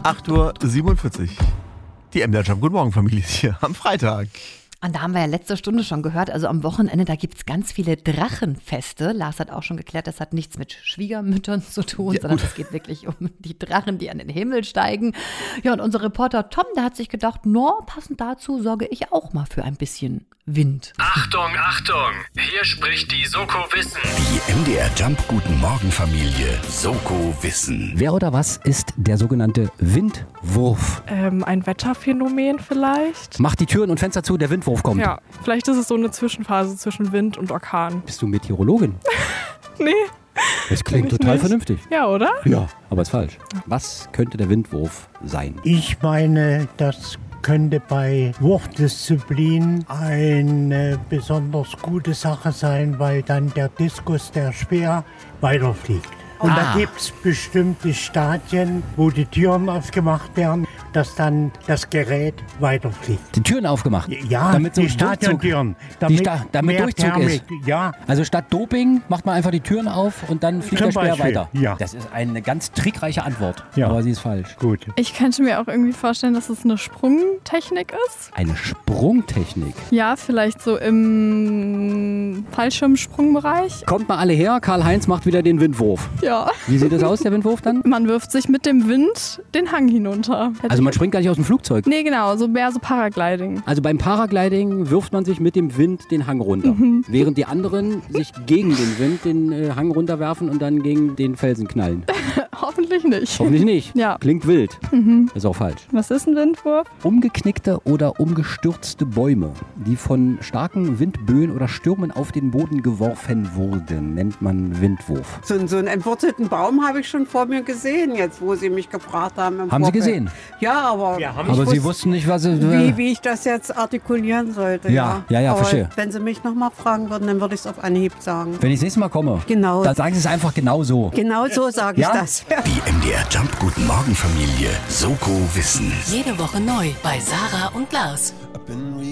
8:47 Uhr. Die MDR Jump Guten Morgen Familie ist hier am Freitag. Und da haben wir ja letzte Stunde schon gehört, also am Wochenende, da gibt es ganz viele Drachenfeste. Lars hat auch schon geklärt, das hat nichts mit Schwiegermüttern zu tun, sondern es geht wirklich um die Drachen, die an den Himmel steigen. Ja, und unser Reporter Tom, der hat sich gedacht, passend dazu sorge ich auch mal für ein bisschen Wind. Achtung, Achtung! Hier spricht die Soko Wissen. Die MDR Jump Guten Morgen Familie Soko Wissen. Wer oder was ist der sogenannte Windwurf? Ein Wetterphänomen vielleicht? Macht die Türen und Fenster zu, der Windwurf kommt. Ja, vielleicht ist es so eine Zwischenphase zwischen Wind und Orkan. Bist du Meteorologin? Nee. Das klingt Bin ich total nicht. vernünftig. Ja, oder? Ja, aber ist falsch. Was könnte der Windwurf sein? Ich meine, das könnte bei Wurfdisziplin eine besonders gute Sache sein, weil dann der Diskus, der schwer weiterfliegt. Und da gibt es bestimmte Stadien, wo die Türen aufgemacht werden, dass dann das Gerät weiterfliegt. Die Türen aufgemacht? Ja, damit so die Durchzug- Stadiontüren. damit mehr Durchzug ist. Ja, Also statt Doping macht man einfach die Türen auf und dann fliegt Zum der Speer Beispiel, weiter. ja. Das ist eine ganz trickreiche Antwort, Ja. aber sie ist falsch. gut. Ich könnte mir auch irgendwie vorstellen, dass es eine Sprungtechnik ist. Eine Sprungtechnik. Ja, vielleicht so im Fallschirmsprungbereich. Kommt mal alle her, Karl-Heinz macht wieder den Windwurf. Ja. Wie sieht das aus, der Windwurf dann? Man wirft sich mit dem Wind den Hang hinunter. Also man springt gar nicht aus dem Flugzeug. Nee, genau, so mehr so Paragliding. Also beim Paragliding wirft man sich mit dem Wind den Hang runter, während die anderen sich gegen den Wind den Hang runterwerfen und dann gegen den Felsen knallen. Hoffentlich nicht. Hoffentlich nicht. Ja. Klingt wild. Ist auch falsch. Was ist ein Windwurf? Umgeknickte oder umgestürzte Bäume, die von starken Windböen oder Stürmen auf den Boden geworfen wurden, nennt man Windwurf. So einen entwurzelten Baum habe ich schon vor mir gesehen, jetzt wo Sie mich gefragt haben. Im Haben Sie Vorfeld. gesehen? Ja, aber, Aber Sie wussten nicht, was Sie... wie ich das jetzt artikulieren sollte. Ja, aber verstehe. Wenn Sie mich nochmal fragen würden, dann würde ich es auf Anhieb sagen. Wenn ich das nächste Mal komme, Genau. dann sagen Sie es einfach genau so. Genau so sage ich Ja? das. Die MDR Jump Guten Morgen Familie Soko Wissen. Jede Woche neu bei Sarah und Lars.